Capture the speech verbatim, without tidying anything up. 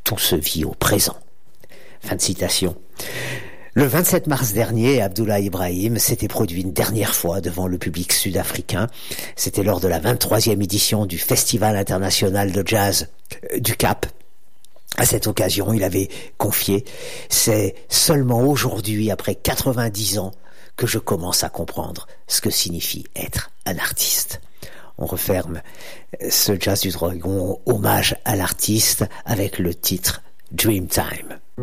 tout se vit au présent. Fin de citation. Le vingt-sept mars dernier, Abdoulaye Ibrahim s'était produit une dernière fois devant le public sud-africain. C'était lors de la vingt-troisième édition du Festival international de jazz du Cap. À cette occasion, il avait confié « C'est seulement aujourd'hui, après quatre-vingt-dix ans, que je commence à comprendre ce que signifie être un artiste. » On referme ce Jazz du Dragon hommage à l'artiste avec le titre « Dreamtime ».